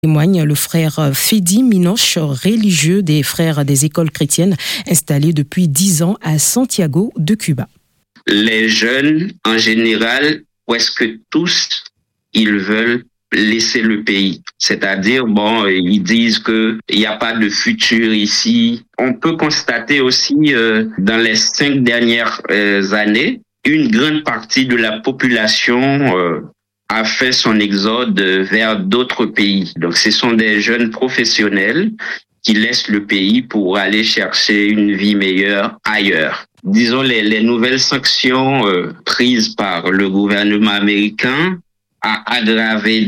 Témoigne le frère Fedi Minoche, religieux des frères des écoles chrétiennes, installé depuis 10 ans à Santiago de Cuba. Les jeunes, en général, presque tous, ils veulent laisser le pays. C'est-à-dire, ils disent qu'il n'y a pas de futur ici. On peut constater aussi, dans les 5 dernières années, une grande partie de la population a fait son exode vers d'autres pays. Donc, ce sont des jeunes professionnels qui laissent le pays pour aller chercher une vie meilleure ailleurs. Disons, les nouvelles sanctions prises par le gouvernement américain a aggravé,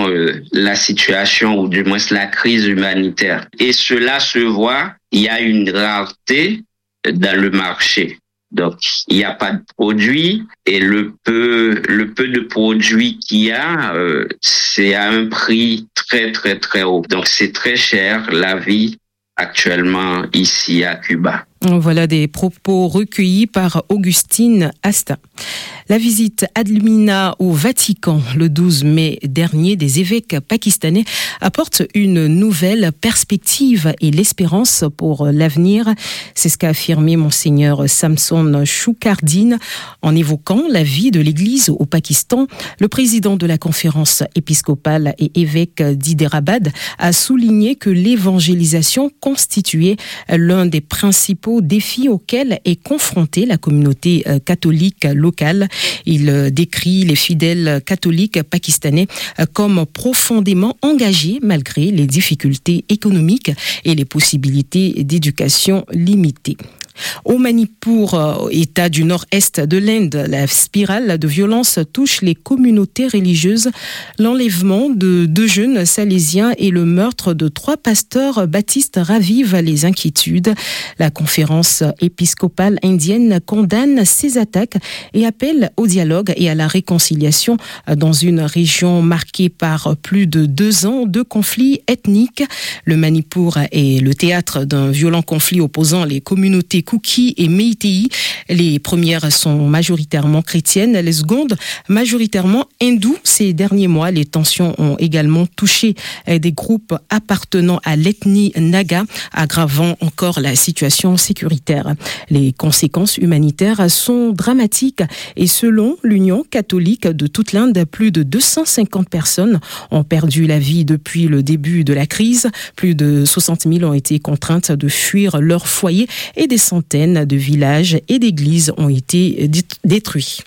la situation ou du moins la crise humanitaire. Et cela se voit, il y a une rareté dans le marché. Donc, il n'y a pas de produits et le peu de produits qu'il y a, c'est à un prix très, très, très haut. Donc, c'est très cher la vie actuellement ici à Cuba. Voilà des propos recueillis par Augustine Asta. La visite ad limina au Vatican le 12 mai dernier des évêques pakistanais apporte une nouvelle perspective et l'espérance pour l'avenir. C'est ce qu'a affirmé Monseigneur Samson Choukardine en évoquant la vie de l'Église au Pakistan. Le président de la conférence épiscopale et évêque d'Hyderabad a souligné que l'évangélisation constituait l'un des principaux défis auxquels est confrontée la communauté catholique locale. Il décrit les fidèles catholiques pakistanais comme profondément engagés malgré les difficultés économiques et les possibilités d'éducation limitées. Au Manipur, État du nord-est de l'Inde, la spirale de violence touche les communautés religieuses. L'enlèvement de 2 jeunes salésiens et le meurtre de 3 pasteurs baptistes ravivent les inquiétudes. La conférence épiscopale indienne condamne ces attaques et appelle au dialogue et à la réconciliation dans une région marquée par plus de 2 ans de conflits ethniques. Le Manipur est le théâtre d'un violent conflit opposant les communautés Kuki et Meitei. Les premières sont majoritairement chrétiennes, les secondes majoritairement hindoues. Ces derniers mois, les tensions ont également touché des groupes appartenant à l'ethnie Naga, aggravant encore la situation sécuritaire. Les conséquences humanitaires sont dramatiques et selon l'Union catholique de toute l'Inde, plus de 250 personnes ont perdu la vie depuis le début de la crise. Plus de 60 000 ont été contraintes de fuir leur foyer et des centaines de villages et d'églises ont été détruits.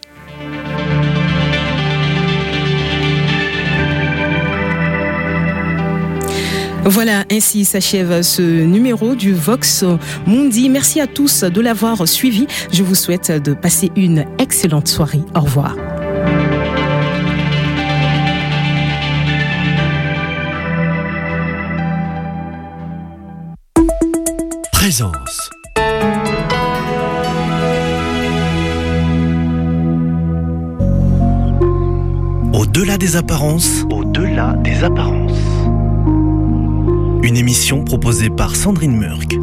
Voilà, ainsi s'achève ce numéro du Vox Mundi. Merci à tous de l'avoir suivi. Je vous souhaite de passer une excellente soirée. Au revoir. Présence. Au-delà des apparences. Au-delà des apparences. Une émission proposée par Sandrine Murk.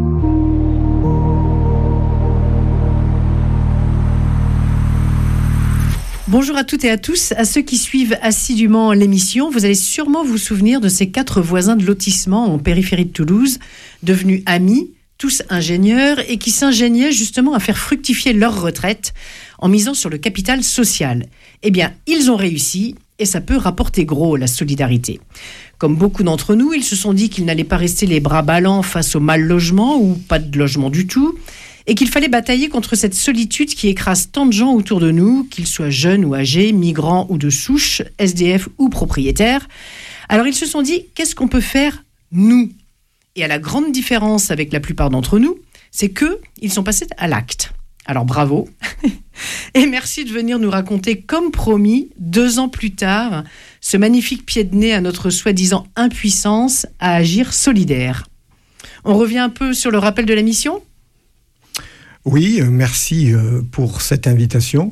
Bonjour à toutes et à tous. À ceux qui suivent assidûment l'émission, vous allez sûrement vous souvenir de ces 4 voisins de lotissement en périphérie de Toulouse, devenus amis, tous ingénieurs, et qui s'ingéniaient justement à faire fructifier leur retraite en misant sur le capital social. Eh bien, ils ont réussi, et ça peut rapporter gros, la solidarité. Comme beaucoup d'entre nous, ils se sont dit qu'ils n'allaient pas rester les bras ballants face au mal logement, ou pas de logement du tout, et qu'il fallait batailler contre cette solitude qui écrase tant de gens autour de nous, qu'ils soient jeunes ou âgés, migrants ou de souche, SDF ou propriétaires. Alors ils se sont dit, qu'est-ce qu'on peut faire, nous ? Et à la grande différence avec la plupart d'entre nous, c'est qu'ils sont passés à l'acte. Alors bravo, et merci de venir nous raconter, comme promis, 2 ans plus tard, ce magnifique pied de nez à notre soi-disant impuissance à agir solidaire. On revient un peu sur le rappel de la mission ? Oui, merci pour cette invitation.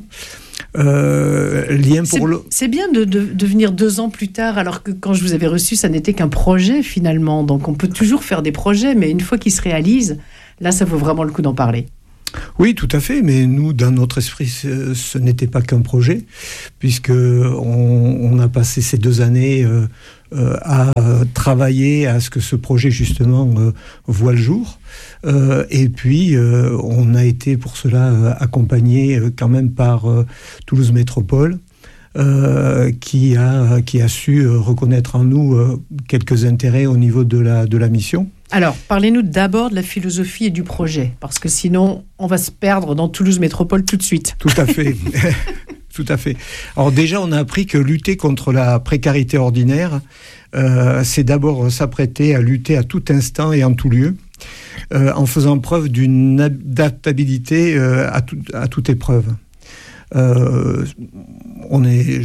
C'est bien de venir 2 ans plus tard, alors que quand je vous avais reçu, ça n'était qu'un projet finalement. Donc on peut toujours faire des projets, mais une fois qu'ils se réalisent, là ça vaut vraiment le coup d'en parler. Oui, tout à fait, mais nous, dans notre esprit, ce n'était pas qu'un projet, puisqu'on a passé ces 2 années à travailler à ce que ce projet justement voit le jour. Et puis on a été pour cela accompagné quand même par Toulouse Métropole, qui a su reconnaître en nous quelques intérêts au niveau de la mission. Alors, parlez-nous d'abord de la philosophie et du projet, parce que sinon, on va se perdre dans Toulouse Métropole tout de suite. Tout à fait. Tout à fait. Alors déjà, on a appris que lutter contre la précarité ordinaire, c'est d'abord s'apprêter à lutter à tout instant et en tout lieu, en faisant preuve d'une adaptabilité à toute épreuve. On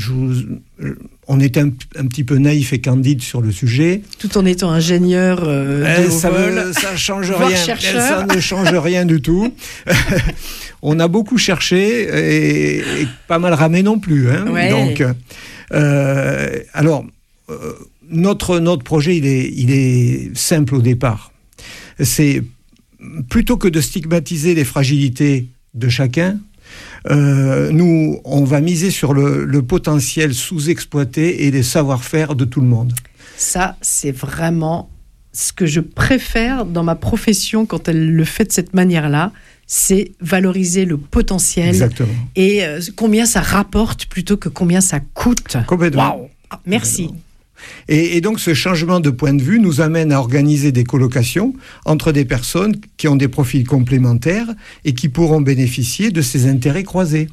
était un petit peu naïf et candide sur le sujet. Tout en étant ingénieur de haut vol, ça change voire rien. chercheur. Ça ne change rien du tout. On a beaucoup cherché et pas mal ramé non plus. Hein. Ouais. Donc, notre projet, il est simple au départ. C'est plutôt que de stigmatiser les fragilités de chacun. Nous, on va miser sur le potentiel sous-exploité et les savoir-faire de tout le monde. Ça, c'est vraiment ce que je préfère dans ma profession quand elle le fait de cette manière-là, c'est valoriser le potentiel. Exactement. Et combien ça rapporte plutôt que combien ça coûte. Complètement. Waouh. Merci. Et donc, ce changement de point de vue nous amène à organiser des colocations entre des personnes qui ont des profils complémentaires et qui pourront bénéficier de ces intérêts croisés.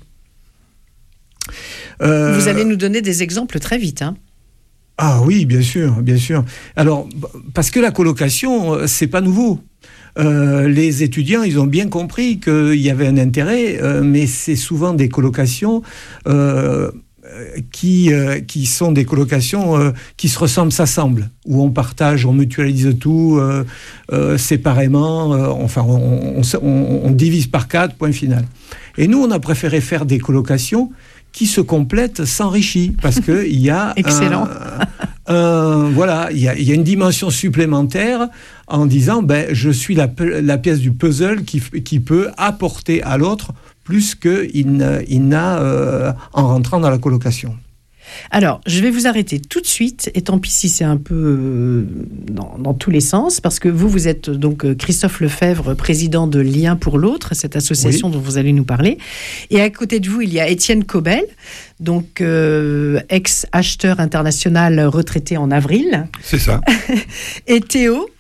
Vous allez nous donner des exemples très vite, hein. Ah oui, bien sûr, bien sûr. Alors, parce que la colocation, c'est pas nouveau. Les étudiants, ils ont bien compris qu'il y avait un intérêt, mais c'est souvent des colocations qui sont des colocations qui se ressemblent, s'assemblent, où on partage, on mutualise tout séparément, on divise par 4, point final. Et nous, on a préféré faire des colocations qui se complètent, s'enrichissent, parce qu'il y a excellent. Il y a une dimension supplémentaire en disant, je suis la pièce du puzzle qui peut apporter à l'autre plus qu'il n'a en rentrant dans la colocation. Alors, je vais vous arrêter tout de suite, et tant pis si c'est un peu dans tous les sens, parce que vous êtes donc Christophe Lefebvre, président de Liens pour l'autre, cette association dont vous allez nous parler. Et à côté de vous, il y a Étienne Cobel, donc ex-acheteur international retraité en avril. C'est ça. Et Théo,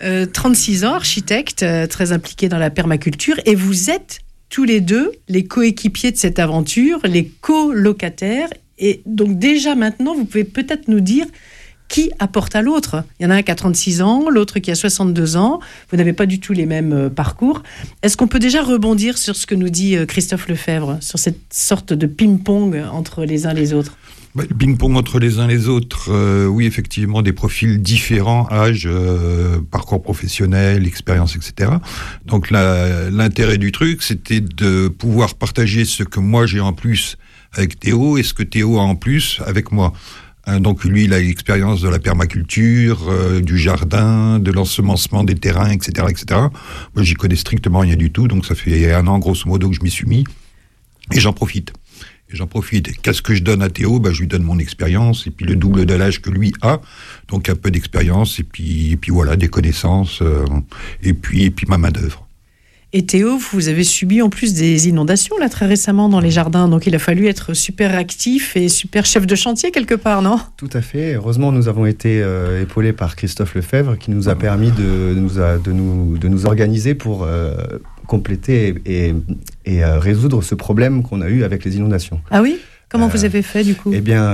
36 ans, architecte, très impliqué dans la permaculture, et vous êtes tous les deux les coéquipiers de cette aventure, les colocataires. Et donc déjà maintenant, vous pouvez peut-être nous dire qui apporte à l'autre. Il y en a un qui a 36 ans, l'autre qui a 62 ans. Vous n'avez pas du tout les mêmes parcours. Est-ce qu'on peut déjà rebondir sur ce que nous dit Christophe Lefebvre, sur cette sorte de ping-pong entre les uns et les autres ? Le ping-pong entre les uns et les autres, oui, effectivement, des profils différents, âge, parcours professionnel, expérience, etc. Donc l'intérêt du truc, c'était de pouvoir partager ce que moi j'ai en plus avec Théo et ce que Théo a en plus avec moi. Donc lui, il a l'expérience de la permaculture, du jardin, de l'ensemencement des terrains, etc., etc. Moi, j'y connais strictement rien du tout, donc ça fait 1 an, grosso modo, que je m'y suis mis, et j'en profite. Qu'est-ce que je donne à Théo ? Je lui donne mon expérience, et puis le double de l'âge que lui a, donc un peu d'expérience, et puis voilà, des connaissances, et puis ma main-d'œuvre. Et Théo, vous avez subi en plus des inondations là très récemment dans les jardins, donc il a fallu être super actif et super chef de chantier quelque part, non ? Tout à fait. Heureusement, nous avons été épaulés par Christophe Lefebvre qui nous a permis de nous organiser pour compléter et résoudre ce problème qu'on a eu avec les inondations. Ah oui ? Comment vous avez fait du coup ? Eh bien,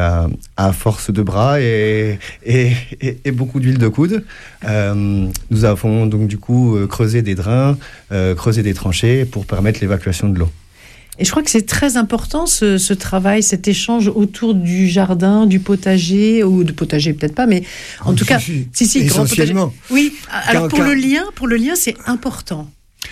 à force de bras et beaucoup d'huile de coude, nous avons donc du coup creusé des drains, creusé des tranchées pour permettre l'évacuation de l'eau. Et je crois que c'est très important ce travail, cet échange autour du jardin, du potager, ou de potager peut-être pas, mais en tout cas, si, essentiellement. Oui, alors pour le lien, c'est important.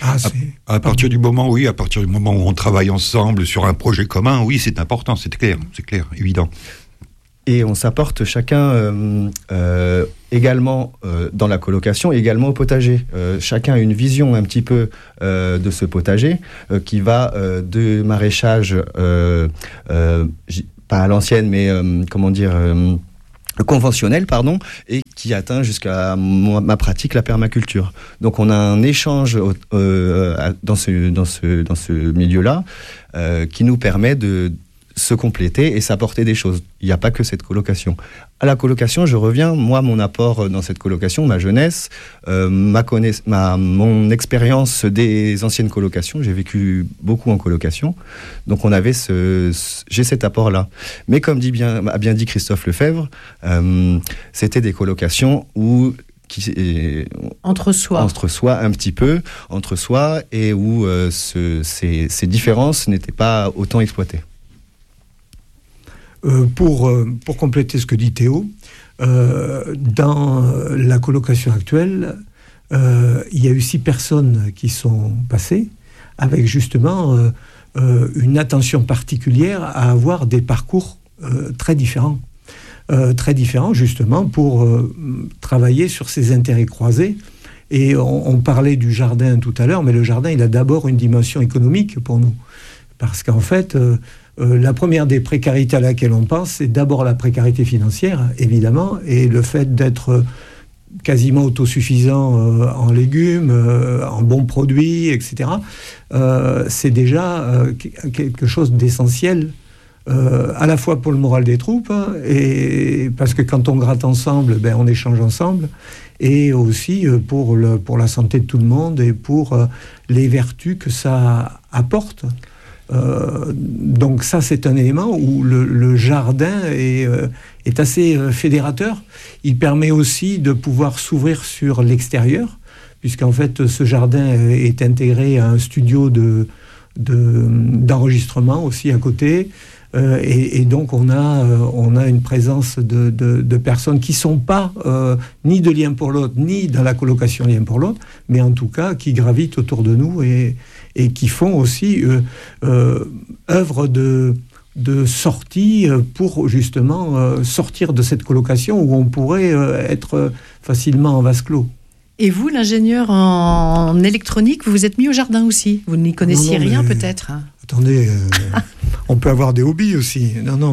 À partir du moment où on travaille ensemble sur un projet commun, oui, c'est important, c'est clair, évident. Et on s'apporte chacun également dans la colocation, également au potager. Chacun a une vision un petit peu de ce potager qui va de maraîchage, pas à l'ancienne, mais conventionnel, et qui atteint jusqu'à ma pratique, la permaculture. Donc on a un échange dans ce milieu-là qui nous permet de se compléter et s'apporter des choses. Il n'y a pas que cette colocation. À la colocation, je reviens, moi, mon apport dans cette colocation, ma jeunesse, mon expérience des anciennes colocations, j'ai vécu beaucoup en colocation, donc j'ai cet apport-là. Mais comme a bien dit Christophe Lefebvre, c'était des colocations entre soi un petit peu, entre soi, et où ces différences n'étaient pas autant exploitées. Pour compléter ce que dit Théo, dans la colocation actuelle, il y a eu 6 personnes qui sont passées avec justement une attention particulière à avoir des parcours très différents. Justement pour travailler sur ces intérêts croisés. Et on parlait du jardin tout à l'heure, mais le jardin, il a d'abord une dimension économique pour nous. Parce qu'en fait, la première des précarités à laquelle on pense, c'est d'abord la précarité financière, évidemment, et le fait d'être quasiment autosuffisant en légumes, en bons produits, etc. C'est déjà quelque chose d'essentiel, à la fois pour le moral des troupes, et parce que quand on gratte ensemble, on échange ensemble, et aussi pour la santé de tout le monde et pour les vertus que ça apporte. Donc ça, c'est un élément où le jardin est assez fédérateur. Il permet aussi de pouvoir s'ouvrir sur l'extérieur, puisqu'en fait ce jardin est intégré à un studio d'enregistrement aussi à côté, et donc on a une présence de personnes qui sont pas ni de Lien pour l'autre, ni dans la colocation Lien pour l'autre, mais en tout cas qui gravitent autour de nous et qui font aussi œuvre de sortie pour justement sortir de cette colocation où on pourrait être facilement en vase clos. Et vous, l'ingénieur en électronique, vous vous êtes mis au jardin aussi? Vous n'y connaissiez rien peut-être? Attendez, on peut avoir des hobbies aussi.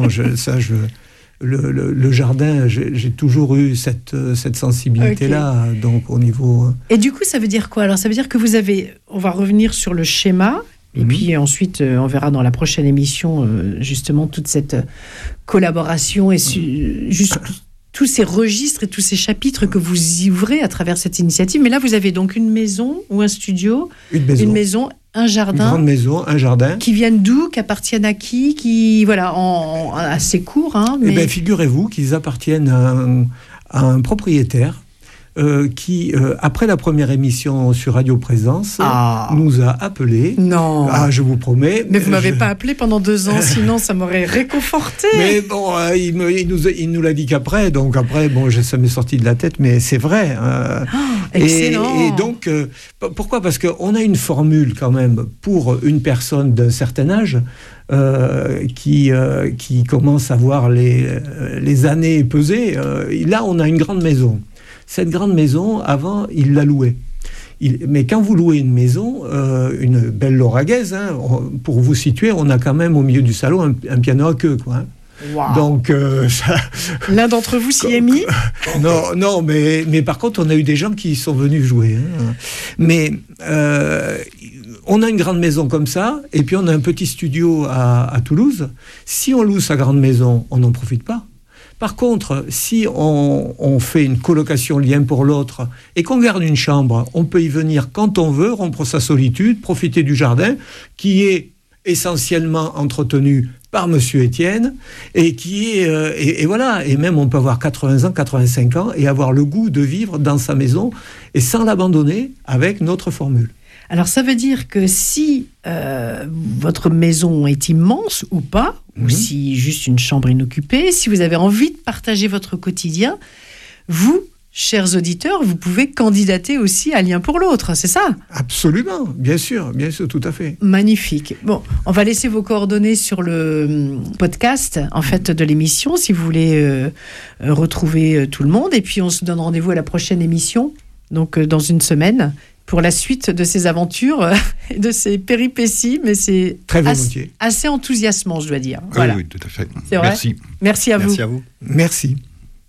Le jardin, j'ai toujours eu cette sensibilité-là, okay. Donc au niveau... Et du coup, ça veut dire quoi? Alors, ça veut dire que vous avez... On va revenir sur le schéma, et puis ensuite, on verra dans la prochaine émission, justement, toute cette collaboration et juste tous ces registres et tous ces chapitres que vous y ouvrez à travers cette initiative. Mais là, vous avez donc une maison ou un studio, une maison, un jardin. Une grande maison, un jardin. Qui viennent d'où? Qui appartiennent à qui? Voilà, assez court. Mais... Eh bien, figurez-vous qu'ils appartiennent à un propriétaire qui, après la première émission sur Radio Présence, nous a appelés. Non. Je vous promets. Mais vous ne m'avez pas appelé pendant 2 ans, sinon ça m'aurait réconforté. Mais bon, il nous l'a dit qu'après, donc après, ça m'est sorti de la tête, mais c'est vrai. Excellent. Et donc, pourquoi? Parce qu'on a une formule quand même pour une personne d'un certain âge qui commence à voir les années peser. Là, on a une grande maison. Cette grande maison, avant, il la louait. Mais quand vous louez une maison, une belle lauragaise, pour vous situer, on a quand même au milieu du salon un piano à queue, quoi. Wow. Donc, l'un d'entre vous s'y est mis? Non, mais par contre, on a eu des gens qui sont venus jouer. Mais on a une grande maison comme ça, et puis on a un petit studio à Toulouse. Si on loue sa grande maison, on n'en profite pas. Par contre, si on fait une colocation Lien pour l'autre et qu'on garde une chambre, on peut y venir quand on veut, rompre sa solitude, profiter du jardin qui est essentiellement entretenu par Monsieur Étienne et qui est et voilà, et même on peut avoir 80 ans, 85 ans et avoir le goût de vivre dans sa maison et sans l'abandonner avec notre formule. Alors ça veut dire que si votre maison est immense ou pas, ou si juste une chambre inoccupée, si vous avez envie de partager votre quotidien, vous, chers auditeurs, vous pouvez candidater aussi à Lien pour l'autre, c'est ça? Absolument, bien sûr, tout à fait. Magnifique. Bon, on va laisser vos coordonnées sur le podcast en fait de l'émission si vous voulez retrouver tout le monde, et puis on se donne rendez-vous à la prochaine émission, donc dans une semaine, pour la suite de ces aventures et de ces péripéties, mais c'est assez enthousiasmant, je dois dire. Voilà. Oui, tout à fait. C'est vrai. Merci. Merci à vous. Merci à vous. Merci.